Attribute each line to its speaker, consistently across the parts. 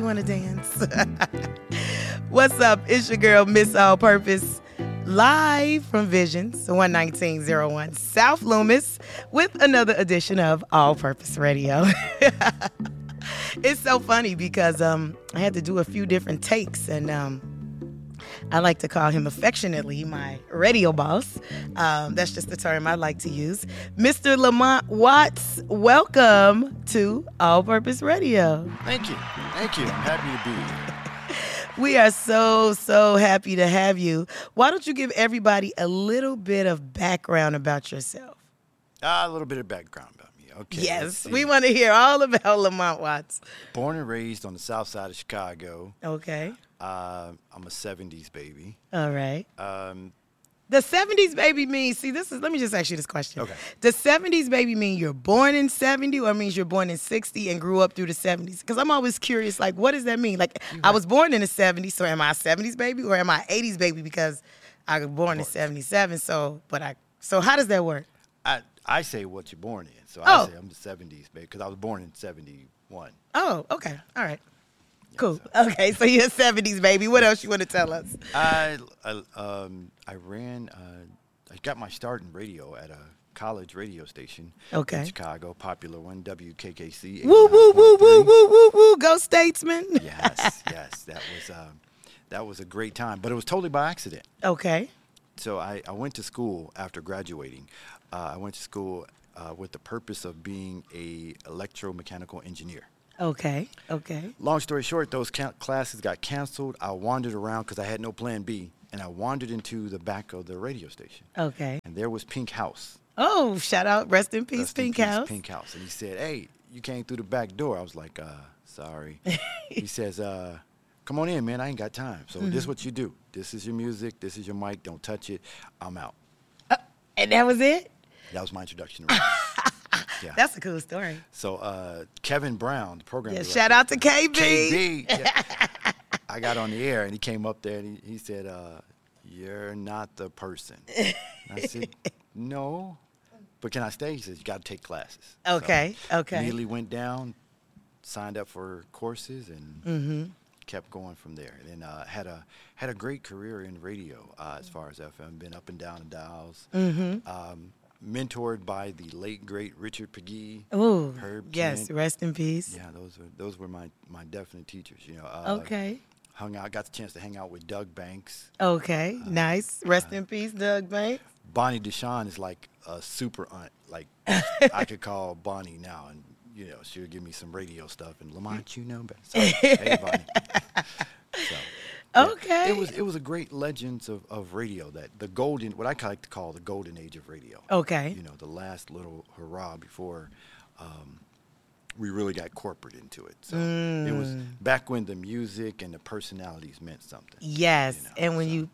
Speaker 1: you want to dance? What's up? It's your girl, Miss All Purpose, live from Visions 11901 South Loomis with another edition of All Purpose Radio. It's so funny because I had to do a few different takes, and I like to call him affectionately my radio boss. That's just the term I like to use. Mr. Lamont Watts, welcome to All Purpose Radio.
Speaker 2: Thank you. Thank you. I'm happy to be here.
Speaker 1: We are so happy to have you. Why don't you give everybody a little bit of background about yourself?
Speaker 2: A little bit of background about me. Okay.
Speaker 1: Yes, we want to hear all about Lamont Watts.
Speaker 2: Born and raised on the south side of Chicago.
Speaker 1: Okay.
Speaker 2: I'm a 70s baby.
Speaker 1: All right. The 70s baby means, let me just ask you this question.
Speaker 2: Okay.
Speaker 1: Does 70s baby mean you're born in 70 or means you're born in 60 and grew up through the 70s? Because I'm always curious, like, what does that mean? Like, I was born in the 70s, so am I a 70s baby or am I 80s baby because I was born in 77? So how does that work?
Speaker 2: I say what you're born in. So
Speaker 1: Oh.
Speaker 2: I say I'm the 70s baby because I was born in 71.
Speaker 1: Oh, okay. All right. Cool. Okay, so you're a 70s baby. What else you want to tell us?
Speaker 2: I got my start in radio at a college radio station in Chicago, popular one, WKKC.
Speaker 1: Woo, woo, woo, woo, woo, woo, woo. Go Statesman.
Speaker 2: Yes. That was a great time, but it was totally by accident.
Speaker 1: Okay.
Speaker 2: So I went to school after graduating. I went to school with the purpose of being a electromechanical engineer.
Speaker 1: Okay.
Speaker 2: Long story short, those classes got canceled. I wandered around because I had no plan B, and I wandered into the back of the radio station.
Speaker 1: Okay.
Speaker 2: And there was Pink House.
Speaker 1: Oh, shout out. Rest in peace, Pink House.
Speaker 2: Pink House. And he said, "Hey, you came through the back door." I was like, sorry. He says, come on in, man. I ain't got time. So this is what you do. This is your music. This is your mic. Don't touch it. I'm out.
Speaker 1: And that was it?
Speaker 2: That was my introduction to radio. Yeah.
Speaker 1: That's a cool story.
Speaker 2: So Kevin Brown, the program director.
Speaker 1: Shout out to KB.
Speaker 2: KB. Yeah. I got on the air, and he came up there, and he said, you're not the person. And I said, no. But can I stay? He says, you got to take classes.
Speaker 1: Okay.
Speaker 2: So immediately went down, signed up for courses, and kept going from there. And then had a great career in radio as far as FM. Been up and down the dials. Mentored by the late great Richard Pegee.
Speaker 1: Oh,
Speaker 2: Herb
Speaker 1: yes,
Speaker 2: Kent.
Speaker 1: Rest in peace.
Speaker 2: Yeah, those were my definite teachers.
Speaker 1: Okay.
Speaker 2: Got the chance to hang out with Doug Banks.
Speaker 1: Okay, nice. Rest in peace, Doug Banks.
Speaker 2: Bonnie DeShawn is like a super aunt. Like I could call Bonnie now, and she'll give me some radio stuff. And Lamont, so, hey Bonnie. So.
Speaker 1: Okay.
Speaker 2: It was a great legends of radio, that what I like to call the golden age of radio.
Speaker 1: Okay.
Speaker 2: The last little hurrah before we really got corporate into it. So it was back when the music and the personalities meant something.
Speaker 1: Yes. And when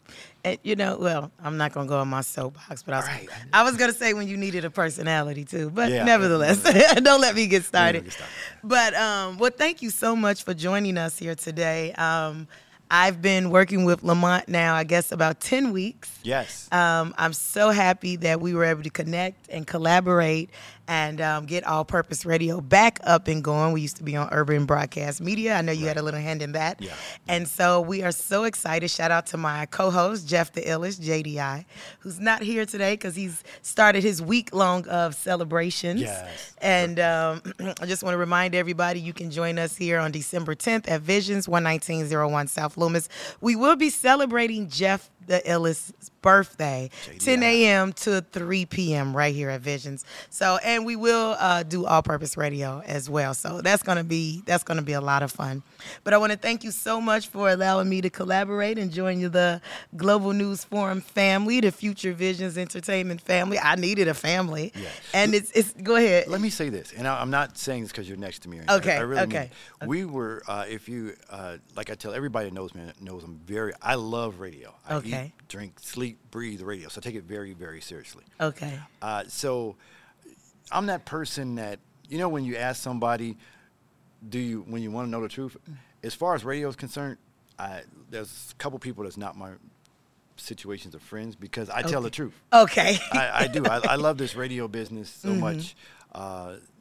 Speaker 1: I'm not going to go on my soapbox, but I was going to say when you needed a personality too, but nevertheless, don't let me get started. But thank you so much for joining us here today. I've been working with Lamont now, I guess, about 10 weeks.
Speaker 2: Yes.
Speaker 1: I'm so happy that we were able to connect and collaborate and get All Purpose Radio back up and going. We used to be on Urban Broadcast Media. I know you had a little hand in that.
Speaker 2: Yeah.
Speaker 1: And so we are so excited. Shout out to my co-host, Jeff the Illest, JDI, who's not here today because he's started his week-long of celebrations.
Speaker 2: Yes.
Speaker 1: And I just want to remind everybody you can join us here on December 10th at Visions 11901 South Loomis. We will be celebrating Jeff the Illest's birthday, JDI. 10 a.m. to 3 p.m. right here at Visions. So, and we will do all-purpose radio as well. So that's gonna be a lot of fun. But I want to thank you so much for allowing me to collaborate and join you, the Global News Forum family, the Future Visions Entertainment family. I needed a family, and it's. Go ahead.
Speaker 2: Let me say this, and I'm not saying this because you're next to me. Or anything.
Speaker 1: Okay.
Speaker 2: I really mean
Speaker 1: okay.
Speaker 2: We were, if you like, I tell everybody that knows me knows I love radio. I eat, drink, sleep, breathe radio. So I take it very, very seriously.
Speaker 1: Okay.
Speaker 2: So I'm that person that, when you ask somebody, when you want to know the truth, as far as radio is concerned, there's a couple people that's not my situations of friends because I tell the truth.
Speaker 1: Okay.
Speaker 2: I do. I love this radio business so much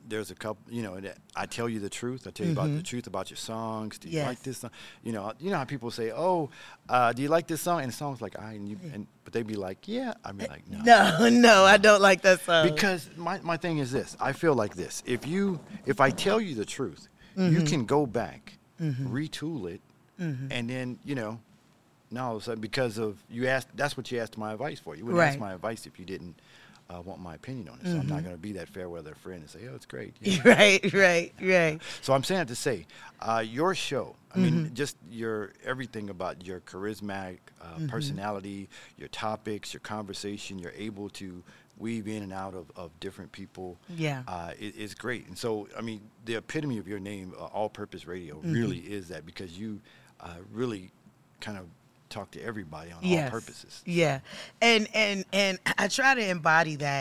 Speaker 2: there's a couple, I tell you the truth. I tell you about the truth about your songs. Do you like this song? You know how people say, "Oh, do you like this song?" And the song's like, but they be like, "Yeah." I mean, like, no.
Speaker 1: No, I don't like that song.
Speaker 2: Because my thing is this. I feel like this. If I tell you the truth, you can go back, retool it, and then, now all of a sudden, because of that's what you asked my advice for. You wouldn't ask my advice if you didn't want my opinion on it. So I'm not going to be that fair weather friend and say, "Oh, it's great."
Speaker 1: Right.
Speaker 2: So I'm saying that to say, your show, I mean, just everything about your charismatic personality, your topics, your conversation, you're able to weave in and out of different people.
Speaker 1: Yeah.
Speaker 2: It's great. And so, I mean, the epitome of your name, All Purpose Radio, really is that, because you really kind of talk to everybody on all purposes.
Speaker 1: Yeah. And I try to embody that.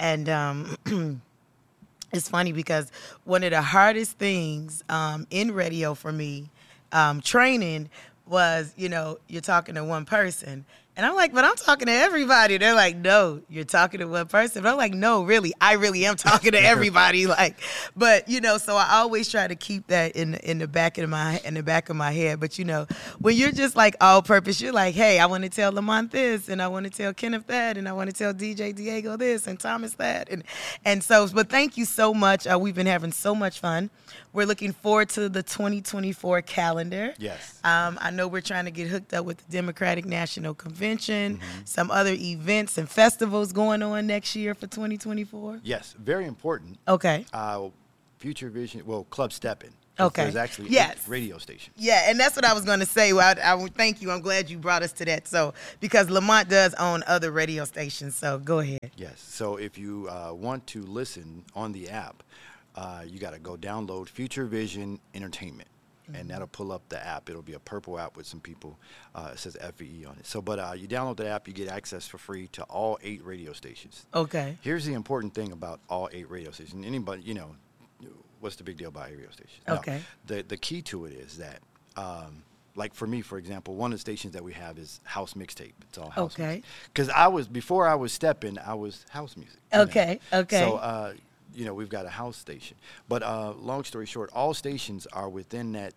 Speaker 1: And it's funny because one of the hardest things in radio for me, training, was, you're talking to one person. And I'm like, but I'm talking to everybody. They're like, no, you're talking to one person. But I'm like, no, really, I really am talking to everybody. But so I always try to keep that in the back of my head. But when you're just like all purpose, you're like, hey, I want to tell Lamont this, and I want to tell Kenneth that, and I want to tell DJ Diego this, and Thomas that, and so. But thank you so much. We've been having so much fun. We're looking forward to the 2024 calendar.
Speaker 2: Yes.
Speaker 1: I know we're trying to get hooked up with the Democratic National Convention, some other events and festivals going on next year for 2024.
Speaker 2: Yes, very important.
Speaker 1: Okay.
Speaker 2: Future Vision, Club Steppin'.
Speaker 1: Okay.
Speaker 2: There's actually 8 radio stations.
Speaker 1: Yeah, and that's what I was going to say. I would thank you. I'm glad you brought us to that. So, because Lamont does own other radio stations, so go ahead.
Speaker 2: Yes. So if you want to listen on the app, you got to go download Future Vision Entertainment, and that'll pull up the app. It'll be a purple app with some people. It says FVE on it. So, but you download the app, you get access for free to all 8 radio stations. Okay. Here's the important thing about all 8 radio stations. Anybody, what's the big deal about a radio station?
Speaker 1: Okay.
Speaker 2: No, the key to it is that, like for me, for example, one of the stations that we have is house mixtape. It's all house music. Because before I was stepping, I was house music.
Speaker 1: Okay.
Speaker 2: So, we've got a house station. But long story short, all stations are within that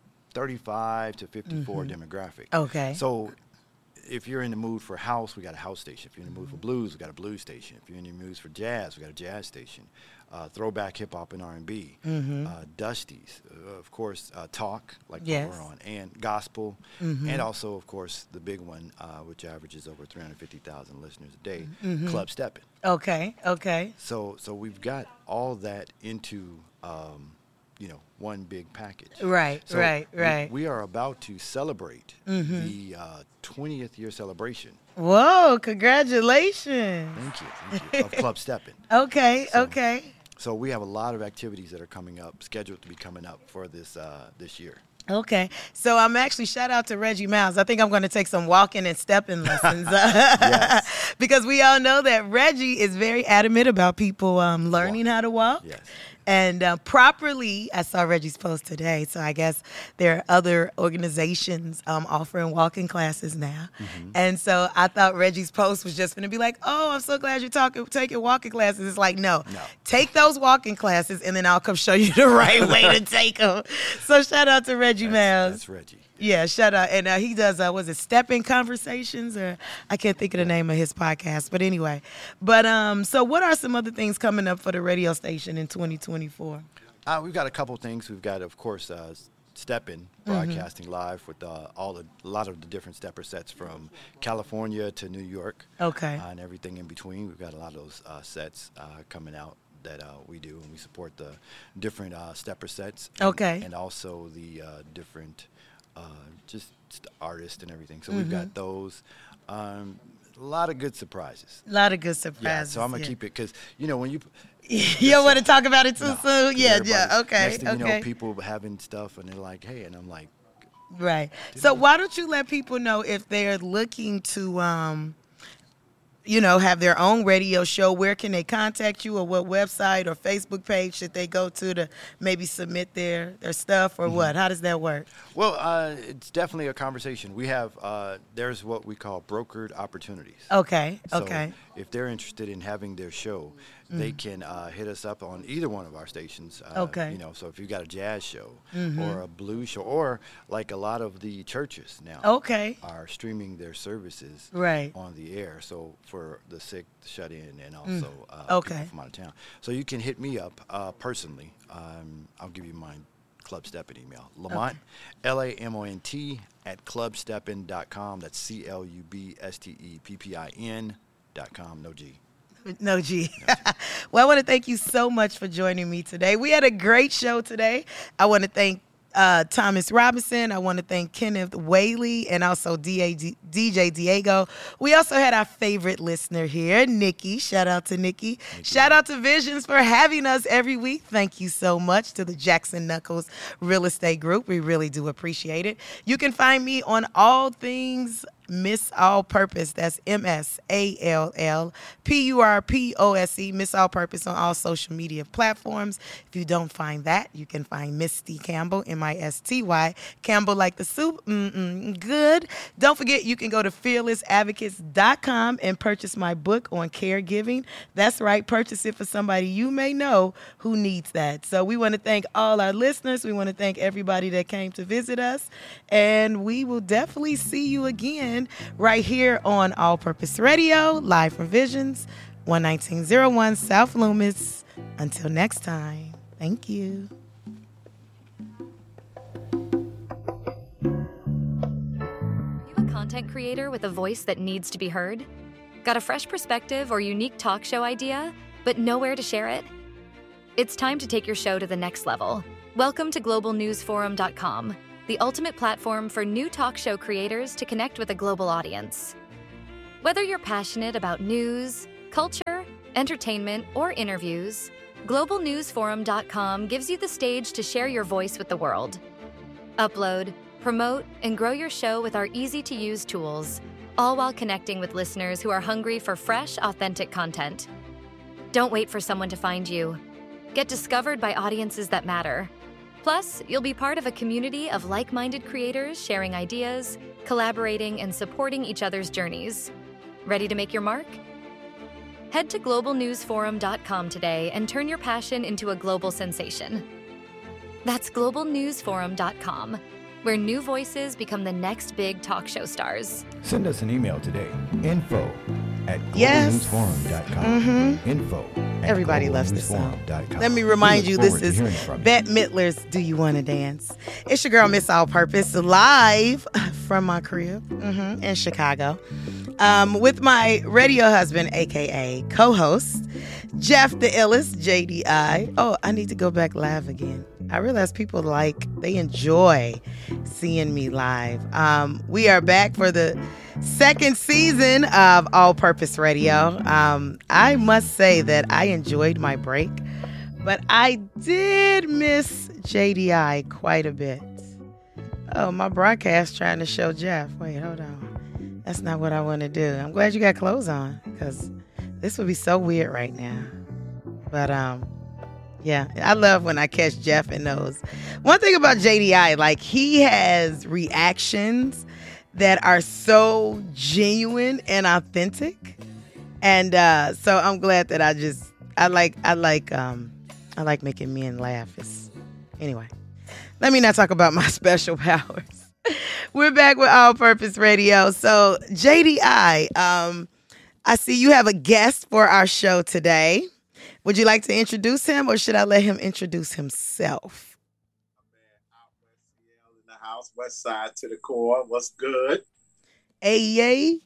Speaker 2: 35 to 54 demographic.
Speaker 1: Okay.
Speaker 2: So if you're in the mood for house, we got a house station. If you're in the mood for blues, we got a blues station. If you're in the mood for jazz, we got a jazz station. Throwback hip hop and R&B, Dusties, of course, talk like what we're on, and gospel, and also, of course, the big one, which averages over 350,000 listeners a day, Club Steppin'.
Speaker 1: Okay.
Speaker 2: So we've got all that into one big package.
Speaker 1: Right.
Speaker 2: We are about to celebrate the 20th year celebration.
Speaker 1: Whoa! Congratulations.
Speaker 2: Thank you. Of Club Steppin'.
Speaker 1: Okay.
Speaker 2: So we have a lot of activities that are coming up, scheduled to be coming up for this year.
Speaker 1: Okay. So I'm actually, shout out to Reggie Miles. I think I'm going to take some walking and stepping lessons. Because we all know that Reggie is very adamant about people learning how to walk. Yes. And properly, I saw Reggie's post today, so I guess there are other organizations offering walking classes now. And so I thought Reggie's post was just going to be like, oh, I'm so glad you're taking walking classes. It's like, no, take those walking classes, and then I'll come show you the right way to take them. So shout out to Reggie Miles.
Speaker 2: That's Reggie.
Speaker 1: Yeah, shout out. And he does, was it Stepping Conversations? Or I can't think of the name of his podcast. But anyway. But so what are some other things coming up for the radio station in 2024?
Speaker 2: We've got a couple things. We've got, of course, Steppin', broadcasting live with a lot of the different stepper sets from California to New York.
Speaker 1: Okay.
Speaker 2: And everything in between. We've got a lot of those sets coming out that we do. And we support the different stepper sets. And also the different... just artists and everything. So we've got those. A lot of good surprises.
Speaker 1: Yeah,
Speaker 2: so I'm going to keep it because, when you...
Speaker 1: You don't want to talk about it too soon? Yeah, okay.
Speaker 2: Next thing you know, people having stuff and they're like, hey, and I'm like...
Speaker 1: Right. So why don't you let people know if they're looking to... have their own radio show, where can they contact you, or what website or Facebook page should they go to maybe submit their stuff, or what? How does that work?
Speaker 2: Well, it's definitely a conversation. We have, there's what we call brokered opportunities.
Speaker 1: Okay.
Speaker 2: if they're interested in having their show, they can hit us up on either one of our stations.
Speaker 1: Okay.
Speaker 2: You know, so if you've got a jazz show
Speaker 1: Mm-hmm.
Speaker 2: or a blues show, or like a lot of the churches now
Speaker 1: Okay.
Speaker 2: are streaming their services
Speaker 1: Right.
Speaker 2: on the air. So for the sick, the shut in, and also
Speaker 1: Okay.
Speaker 2: people from out of town. So you can hit me up personally. I'll give you my Club Steppin email. Lamont, LAMONT at clubsteppin.com. That's CLUBSTEPPIN.com. No G.
Speaker 1: No G. Well, I want to thank you so much for joining me today. We had a great show today. I want to thank Thomas Robinson. I want to thank Kenneth Whaley and also DJ Diego. We also had our favorite listener here, Nikki. Shout out to Nikki. Shout out to Visions for having us every week. Thank you so much to the Jackson Knuckles Real Estate Group. We really do appreciate it. You can find me on all things Miss All Purpose. That's MSALLPURPOSE. Miss All Purpose on all social media platforms. If you don't find that, you can find Misty Campbell, MISTY. Campbell like the soup. Good. Don't forget, you can go to fearlessadvocates.com and purchase my book on caregiving. That's right. Purchase it for somebody you may know who needs that. So we want to thank all our listeners. We want to thank everybody that came to visit us. And we will definitely see you again right here on All Purpose Radio, live from Visions, 11901 South Loomis. Until next time, thank you.
Speaker 3: Are you a content creator with a voice that needs to be heard? Got a fresh perspective or unique talk show idea, but nowhere to share it? It's time to take your show to the next level. Welcome to globalnewsforum.com, the ultimate platform for new talk show creators to connect with a global audience. Whether you're passionate about news, culture, entertainment, or interviews, globalnewsforum.com gives you the stage to share your voice with the world. Upload, promote, and grow your show with our easy-to-use tools, all while connecting with listeners who are hungry for fresh, authentic content. Don't wait for someone to find you. Get discovered by audiences that matter. Plus, you'll be part of a community of like-minded creators sharing ideas, collaborating, and supporting each other's journeys. Ready to make your mark? Head to globalnewsforum.com today and turn your passion into a global sensation. That's globalnewsforum.com, where new voices become the next big talk show stars.
Speaker 4: Send us an email today. Info at
Speaker 1: Yes.
Speaker 4: globalnewsforum.com. Info at
Speaker 1: Everybody loves this song.
Speaker 4: globalnewsforum.com.
Speaker 1: Let me remind
Speaker 4: We
Speaker 1: you,
Speaker 4: look
Speaker 1: this
Speaker 4: forward to
Speaker 1: is
Speaker 4: hearing from you.
Speaker 1: Bette Midler's Do You Want to Dance? It's your girl, Miss All Purpose, live from my crib in Chicago with my radio husband, a.k.a. co-host, Jeff the Illest, JDI. Oh, I need to go back live again. I realize people they enjoy seeing me live. We are back for the second season of All Purpose Radio. I must say that I enjoyed my break, but I did miss JDI quite a bit. Oh, my broadcast trying to show Jeff. Wait, hold on. That's not what I want to do. I'm glad you got clothes on, because this would be so weird right now. But yeah, I love when I catch Jeff in those. One thing about JDI, he has reactions that are so genuine and authentic, and so I'm glad that I like making men laugh. Anyway, let me not talk about my special powers. We're back with All Purpose Radio. So JDI, I see you have a guest for our show today. Would you like to introduce him, or should I let him introduce himself?
Speaker 5: In the house, West Side to the core. What's good?
Speaker 1: Hey, yay.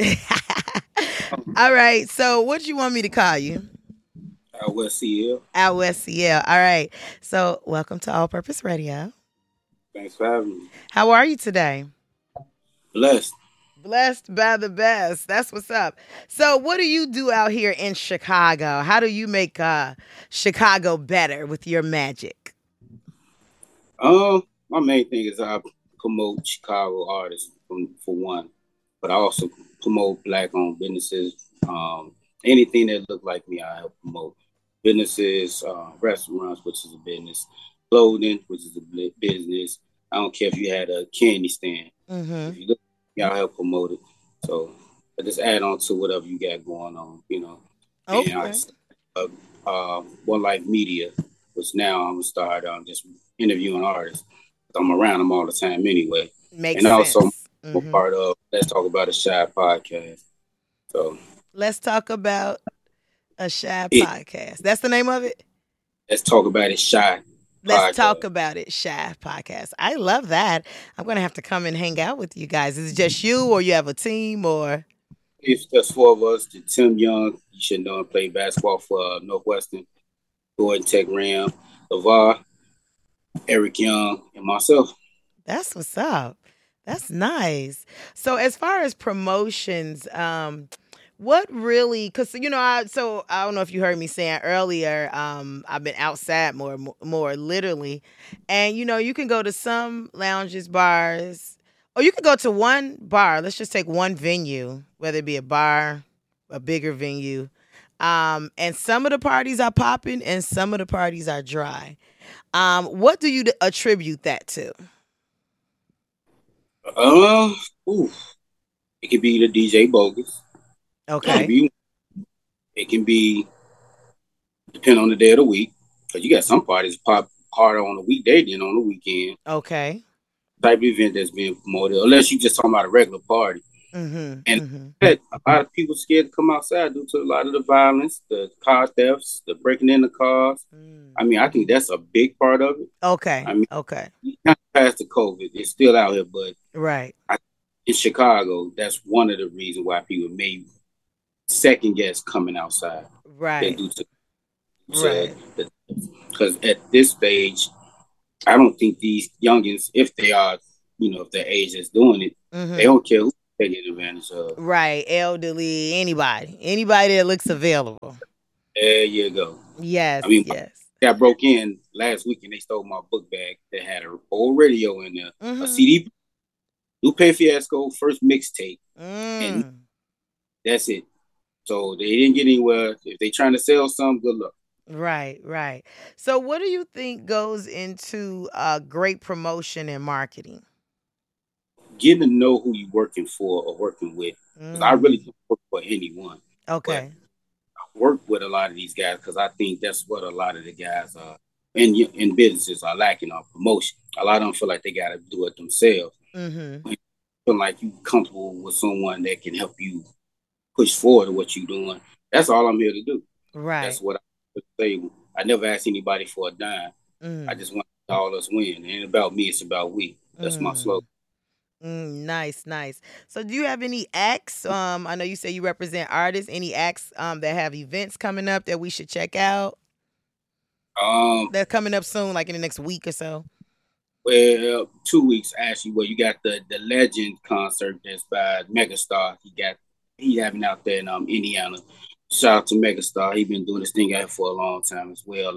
Speaker 1: All right. So what do you want me to call you?
Speaker 5: Out West CL.
Speaker 1: Out West CL. All right. So welcome to All Purpose Radio.
Speaker 5: Thanks for having me.
Speaker 1: How are you today?
Speaker 5: Blessed.
Speaker 1: Blessed by the best. That's what's up. So what do you do out here in Chicago? How do you make Chicago better with your magic?
Speaker 5: My main thing is I promote Chicago artists for one, but I also promote Black-owned businesses. Anything that look like me, I help promote. Businesses, restaurants, which is a business, clothing, which is a business. I don't care if you had a candy stand.
Speaker 1: Mm-hmm.
Speaker 5: If you look, I help promote it. So just add on to whatever you got going on, you know. And I
Speaker 1: Okay.
Speaker 5: One Life Media, which now I'm gonna start just interviewing artists. I'm around them all the time anyway.
Speaker 1: Makes
Speaker 5: And also
Speaker 1: sense.
Speaker 5: I'm a part of Let's Talk About a Shy podcast. So
Speaker 1: Let's talk about a Shy
Speaker 5: it
Speaker 1: podcast. That's the name of it?
Speaker 5: Let's Talk About It Shy
Speaker 1: Let's
Speaker 5: podcast.
Speaker 1: talk about it, Shy podcast. I love that. I'm going to have to come and hang out with you guys. Is it just you or you have a team or?
Speaker 5: It's just four of us. Tim Young, you should know him, played basketball for Northwestern, Gordon Tech Ram, LeVar, Eric Young, and myself.
Speaker 1: That's what's up. That's nice. So as far as promotions, what really? Because I don't know if you heard me saying earlier. I've been outside more literally, and you can go to some lounges, bars, or you can go to one bar. Let's just take one venue, whether it be a bar, a bigger venue, and some of the parties are popping, and some of the parties are dry. What do you attribute that to?
Speaker 5: Uh, ooh, it could be the DJ bogus.
Speaker 1: Okay.
Speaker 5: It can be depending on the day of the week. Because you got some parties pop harder on the weekday than on the weekend.
Speaker 1: Okay.
Speaker 5: Type of event that's being promoted, unless you just talking about a regular party.
Speaker 1: Mm-hmm.
Speaker 5: And a lot of people scared to come outside due to a lot of the violence, the car thefts, the breaking in the cars. I mean, I think that's a big part of it.
Speaker 1: Okay.
Speaker 5: I mean,
Speaker 1: okay.
Speaker 5: you can't pass the COVID. It's still out here, but
Speaker 1: Right.
Speaker 5: In Chicago, that's one of the reasons why people may second guess coming outside.
Speaker 1: Right.
Speaker 5: Right. Because at this stage, I don't think these youngins, if they are, if their age is doing it, they don't care who taking advantage of.
Speaker 1: Right. Elderly, anybody that looks available.
Speaker 5: There you go.
Speaker 1: Yes.
Speaker 5: I mean,
Speaker 1: yes.
Speaker 5: I broke in last week and they stole my book bag that had an old radio in there, a CD, Lupe Fiasco first mixtape, and that's it. So they didn't get anywhere. If they trying to sell something, good luck.
Speaker 1: Right. So what do you think goes into great promotion and marketing?
Speaker 5: Getting to know who you're working for or working with. I really don't work for anyone.
Speaker 1: Okay.
Speaker 5: I work with a lot of these guys because I think that's what a lot of the guys in businesses are lacking on promotion. A lot of them feel like they got to do it themselves. Mm-hmm. Feel like you're comfortable with someone that can help you push forward what you're doing. That's all I'm here to do.
Speaker 1: Right.
Speaker 5: That's what I say. I never ask anybody for a dime. I just want all us win. It ain't about me. It's about we. That's my slogan.
Speaker 1: Nice. So do you have any acts? I know you say you represent artists. Any acts that have events coming up that we should check out? They're coming up soon, like in the next week or so.
Speaker 5: Well, 2 weeks actually. Well, you got the Legend concert that's by Megastar. He having out there in Indiana. Shout out to Megastar. He been doing this thing out for a long time as well.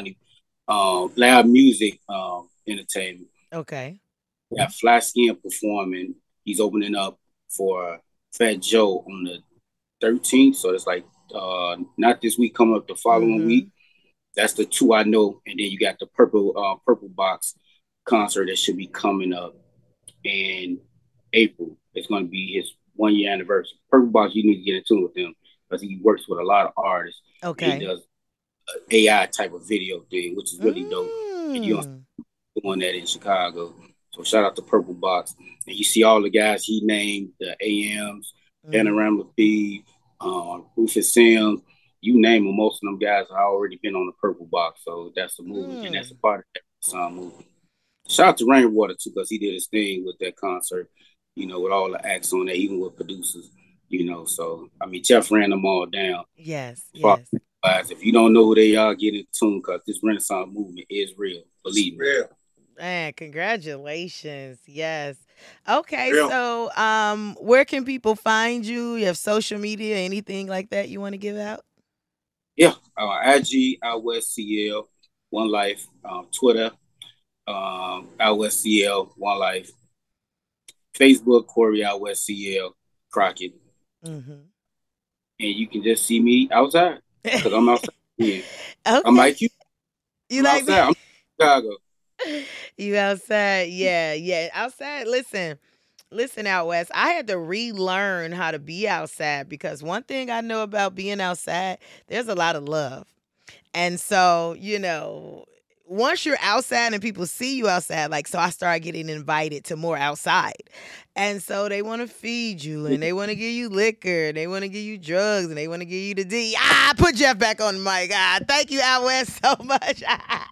Speaker 5: Loud Music Entertainment.
Speaker 1: Okay.
Speaker 5: We got Fly Skin performing. He's opening up for Fat Joe on the 13th. So it's like not this week, coming up the following week. That's the two I know. And then you got the Purple Box concert that should be coming up in April. It's going to be his 1 year anniversary. Purple Box, you need to get in tune with him because he works with a lot of artists.
Speaker 1: Okay.
Speaker 5: He does AI type of video thing, which is really dope. And you're doing that in Chicago. So shout out to Purple Box. And you see all the guys he named, the AMs, Panorama Thief, Rufus Sims, you name them, most of them guys have already been on the Purple Box. So that's the movement, and that's a part of that song movement. Shout out to Rainwater, too, because he did his thing with that concert, with all the acts on there, even with producers, So, I mean, Jeff ran them all down.
Speaker 1: Yes.
Speaker 5: If you don't know who they are, get in tune, because this Renaissance movement is real. Believe me. Real.
Speaker 1: Man, congratulations. Yes. Okay, so where can people find you? You have social media, anything like that you want to give out?
Speaker 5: Yeah, IG, Out West CL, One Life, Twitter, Out West CL, One Life, Facebook, Corey Out West CL, Crockett. And you can just see me outside, because I'm outside. Yeah. Okay. I'm like you.
Speaker 1: You like
Speaker 5: outside. I'm in Chicago.
Speaker 1: You outside, yeah. Outside, listen, Listen, out west, I had to relearn how to be outside because one thing I know about being outside, there's a lot of love. And so, once you're outside and people see you outside, like, so I started getting invited to more outside. And so they want to feed you and they want to give you liquor and they want to give you drugs and they want to give you the D. Put Jeff back on the mic. Thank you, out west, so much.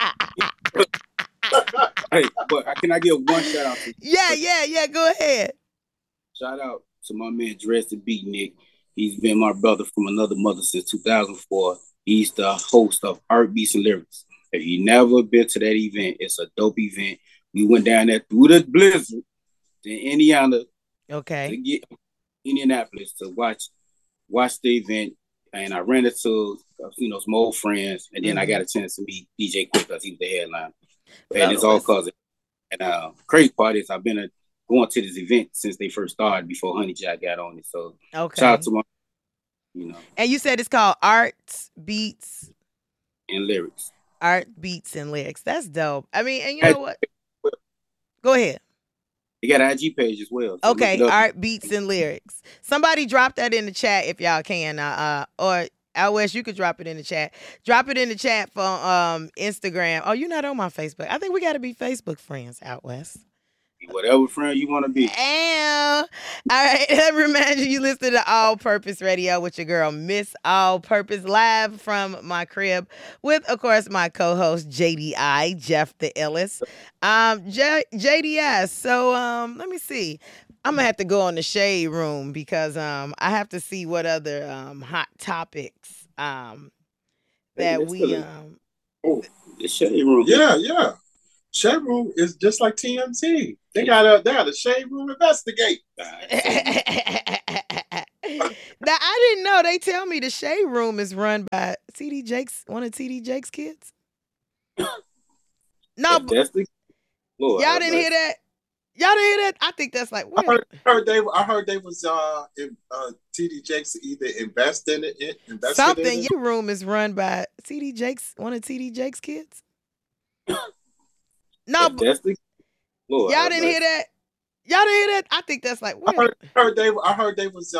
Speaker 5: Hey, but can I give one shout out to you?
Speaker 1: Yeah, go ahead.
Speaker 5: Shout out to my man Dress the Beat Nick. He's been my brother from another mother since 2004. He's the host of Art Beats and Lyrics. If you never been to that event, it's a dope event. We went down there through the blizzard to Indiana,
Speaker 1: Okay.
Speaker 5: to get Indianapolis to watch the event, and I ran into some old friends, and then I got a chance to meet DJ Quick because he was the headliner. And it's all cause and crazy part is I've been going to this event since they first started before Honey Jack got on it. So shout out to my,
Speaker 1: And you said it's called Art Beats
Speaker 5: and Lyrics.
Speaker 1: Art Beats and Lyrics. That's dope. I mean, and you know what? Go ahead.
Speaker 5: They got an IG page as well. So
Speaker 1: okay, Art Beats and Lyrics. Somebody drop that in the chat if y'all can. Or Out West, you could drop it in the chat. Drop it in the chat for Instagram. Oh, you're not on my Facebook. I think we got to be Facebook friends, Out West.
Speaker 5: Whatever friend you want to be.
Speaker 1: All right, let me remind you listen to All Purpose Radio with your girl, Miss All Purpose, live from my crib with, of course, my co-host, JDI, Jeff the Illest. JDS, so let me see. I'm going to have to go on the Shade Room because I have to see what other hot topics that we...
Speaker 5: Oh, the Shade Room.
Speaker 6: Yeah. Shade Room is just like TMT. They got a Shade Room investigate.
Speaker 1: Now, I didn't know. They tell me the Shade Room is run by TD Jakes, one of TD Jakes' kids. No, y'all didn't hear that. Y'all didn't hear that? I think that's like what?
Speaker 6: I heard they was TD Jakes either invest in it.
Speaker 1: Something. Your room is run by TD Jakes, one of TD Jakes' kids. No, y'all didn't hear that. Y'all didn't hear that? I think that's like what?
Speaker 6: I heard they was